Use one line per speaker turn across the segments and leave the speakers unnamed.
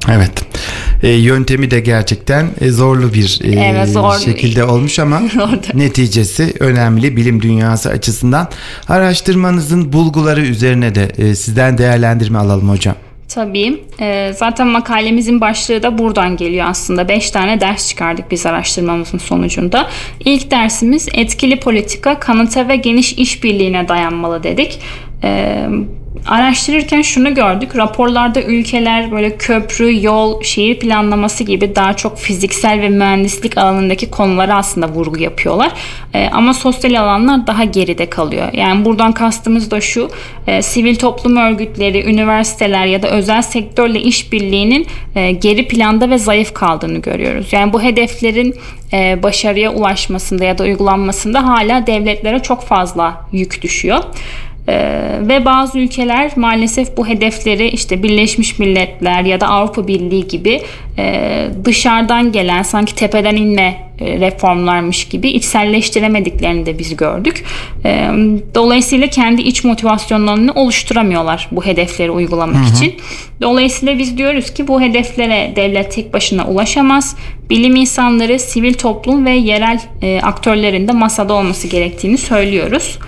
Evet. Yöntemi de gerçekten zorlu bir şekilde olmuş ama neticesi önemli bilim dünyası açısından. Araştırmanızın bulguları üzerine de sizden değerlendirme alalım hocam.
Tabii. Zaten makalemizin başlığı da buradan geliyor aslında. 5 tane ders çıkardık biz araştırmamızın sonucunda. İlk dersimiz etkili politika, kanıta ve geniş işbirliğine dayanmalı dedik. Araştırırken şunu gördük. Raporlarda ülkeler böyle köprü, yol, şehir planlaması gibi daha çok fiziksel ve mühendislik alanındaki konulara aslında vurgu yapıyorlar. Ama sosyal alanlar daha geride kalıyor. Yani buradan kastımız da şu. Sivil toplum örgütleri, üniversiteler ya da özel sektörle işbirliğinin geri planda ve zayıf kaldığını görüyoruz. Yani bu hedeflerin başarıya ulaşmasında ya da uygulanmasında hala devletlere çok fazla yük düşüyor. Ve bazı ülkeler maalesef bu hedefleri işte Birleşmiş Milletler ya da Avrupa Birliği gibi dışarıdan gelen sanki tepeden inme reformlarmış gibi içselleştiremediklerini de biz gördük. Dolayısıyla kendi iç motivasyonlarını oluşturamıyorlar bu hedefleri uygulamak için. Dolayısıyla biz diyoruz ki bu hedeflere devlet tek başına ulaşamaz. Bilim insanları, sivil toplum ve yerel aktörlerin de masada olması gerektiğini söylüyoruz.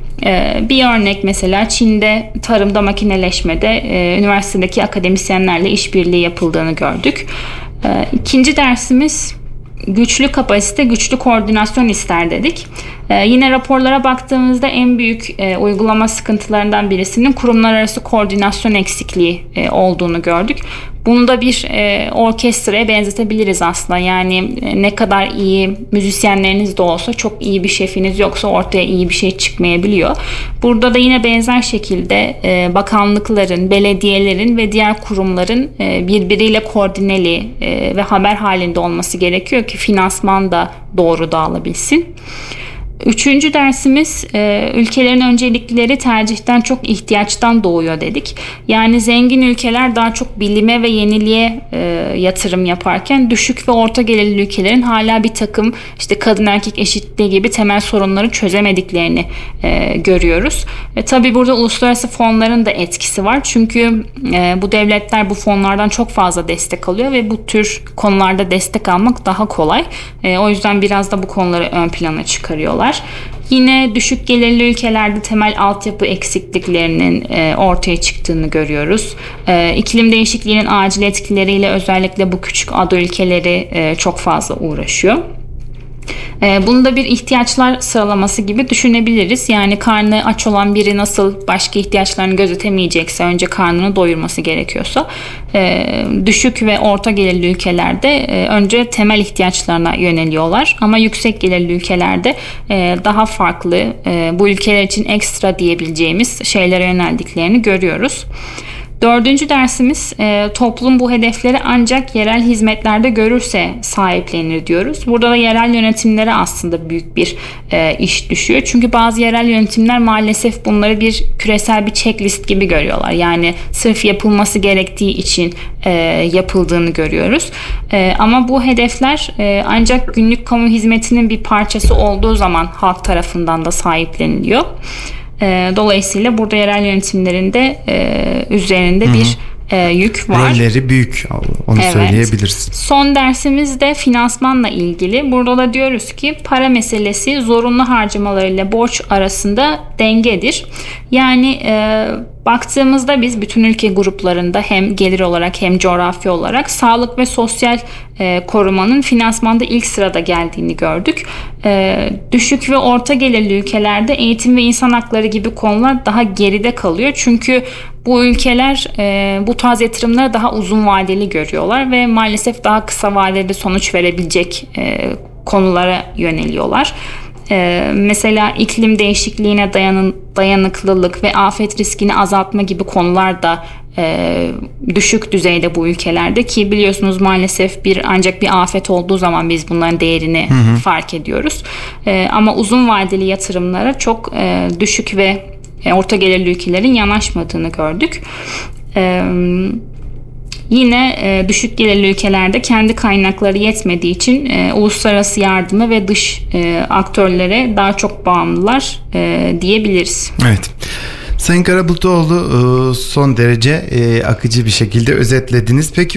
Bir örnek mesela Çin'de tarımda makineleşmede üniversitedeki akademisyenlerle işbirliği yapıldığını gördük. İkinci dersimiz güçlü kapasite, güçlü koordinasyon ister dedik. Yine raporlara baktığımızda en büyük uygulama sıkıntılarından birisinin kurumlar arası koordinasyon eksikliği olduğunu gördük. Bunu da bir orkestraya benzetebiliriz aslında. Yani ne kadar iyi müzisyenleriniz de olsa çok iyi bir şefiniz yoksa ortaya iyi bir şey çıkmayabiliyor. Burada da yine benzer şekilde bakanlıkların, belediyelerin ve diğer kurumların birbiriyle koordineli ve haber halinde olması gerekiyor ki finansman da doğru dağılabilsin. Üçüncü dersimiz ülkelerin öncelikleri tercihten çok ihtiyaçtan doğuyor dedik. Yani zengin ülkeler daha çok bilime ve yeniliğe yatırım yaparken düşük ve orta gelirli ülkelerin hala bir takım işte kadın erkek eşitliği gibi temel sorunları çözemediklerini görüyoruz. Ve tabii burada uluslararası fonların da etkisi var. Çünkü bu devletler bu fonlardan çok fazla destek alıyor ve bu tür konularda destek almak daha kolay. O yüzden biraz da bu konuları ön plana çıkarıyorlar. Yine düşük gelirli ülkelerde temel altyapı eksikliklerinin ortaya çıktığını görüyoruz. İklim değişikliğinin acil etkileriyle özellikle bu küçük ada ülkeleri çok fazla uğraşıyor. Bunu da bir ihtiyaçlar sıralaması gibi düşünebiliriz. Yani karnı aç olan biri nasıl başka ihtiyaçlarını gözetemeyecekse, önce karnını doyurması gerekiyorsa, düşük ve orta gelirli ülkelerde önce temel ihtiyaçlarına yöneliyorlar. Ama yüksek gelirli ülkelerde daha farklı, bu ülkeler için ekstra diyebileceğimiz şeylere yöneldiklerini görüyoruz. Dördüncü dersimiz toplum bu hedefleri ancak yerel hizmetlerde görürse sahiplenir diyoruz. Burada da yerel yönetimlere aslında büyük bir iş düşüyor. Çünkü bazı yerel yönetimler maalesef bunları bir küresel bir checklist gibi görüyorlar. Yani sırf yapılması gerektiği için yapıldığını görüyoruz. Ama bu hedefler ancak günlük kamu hizmetinin bir parçası olduğu zaman halk tarafından da sahipleniliyor. Dolayısıyla burada yerel yönetimlerin de üzerinde bir yük var.
Rolleri büyük, onu söyleyebiliriz.
Son dersimiz de finansmanla ilgili. Burada da diyoruz ki para meselesi zorunlu harcamalarıyla borç arasında dengedir. Yani baktığımızda biz bütün ülke gruplarında hem gelir olarak hem coğrafya olarak sağlık ve sosyal korumanın finansmanda ilk sırada geldiğini gördük. Düşük ve orta gelirli ülkelerde eğitim ve insan hakları gibi konular daha geride kalıyor. Çünkü bu ülkeler bu tarz yatırımları daha uzun vadeli görüyorlar ve maalesef daha kısa vadede sonuç verebilecek konulara yöneliyorlar. Mesela iklim değişikliğine dayanıklılık ve afet riskini azaltma gibi konular da düşük düzeyde bu ülkelerde, ki biliyorsunuz maalesef ancak bir afet olduğu zaman biz bunların değerini fark ediyoruz. Ama uzun vadeli yatırımlara çok düşük ve orta gelirli ülkelerin yanaşmadığını gördük. Yine düşük gelirli ülkelerde kendi kaynakları yetmediği için uluslararası yardıma ve dış aktörlere daha çok bağımlılar diyebiliriz.
Evet. Sayın Karabulutoğlu, son derece akıcı bir şekilde özetlediniz. Peki